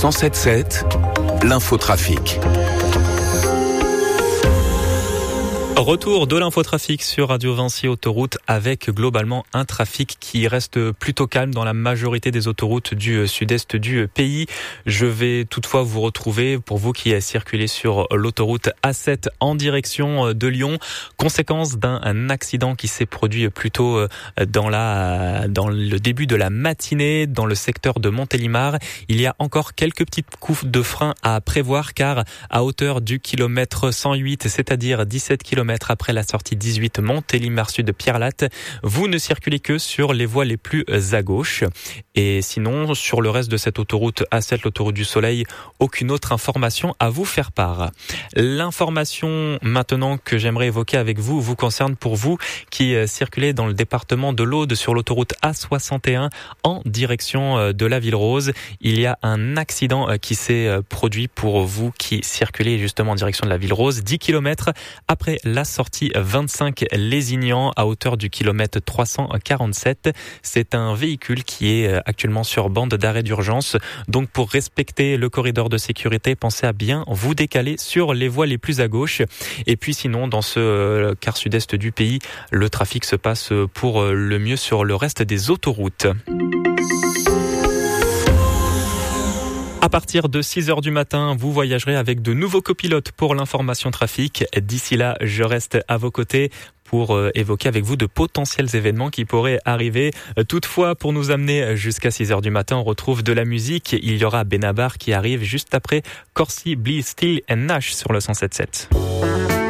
107.7, l'infotrafic. Retour de l'infotrafic sur Radio Vinci Autoroute avec globalement un trafic qui reste plutôt calme dans la majorité des autoroutes du sud-est du pays. Je vais toutefois vous retrouver pour vous qui circulez sur l'autoroute A7 en direction de Lyon. Conséquence d'un accident qui s'est produit plutôt dans le début de la matinée dans le secteur de Montélimar. Il y a encore quelques petites coups de frein à prévoir car à hauteur du kilomètre 108, c'est-à-dire 17 km après la sortie 18 Montélimar Sud de Pierrelatte, vous ne circulez que sur les voies les plus à gauche. Et sinon, sur le reste de cette autoroute A7, l'autoroute du Soleil, aucune autre information à vous faire part. L'information maintenant que j'aimerais évoquer avec vous vous concerne pour vous qui circulez dans le département de l'Aude sur l'autoroute A61 en direction de la Ville Rose. Il y a un accident qui s'est produit pour vous qui circulez justement en direction de la Ville Rose, 10 km après la sortie 25 Lézignan à hauteur du kilomètre 347. C'est un véhicule qui est actuellement sur bande d'arrêt d'urgence. Donc pour respecter le corridor de sécurité, pensez à bien vous décaler sur les voies les plus à gauche. Et puis sinon, dans ce quart sud-est du pays, le trafic se passe pour le mieux sur le reste des autoroutes. À partir de 6h du matin, vous voyagerez avec de nouveaux copilotes pour l'information trafic. D'ici là, je reste à vos côtés pour évoquer avec vous de potentiels événements qui pourraient arriver. Toutefois, pour nous amener jusqu'à 6h du matin, on retrouve de la musique. Il y aura Benabar qui arrive juste après Corsi, Blee, Steele et Nash sur le 107.7.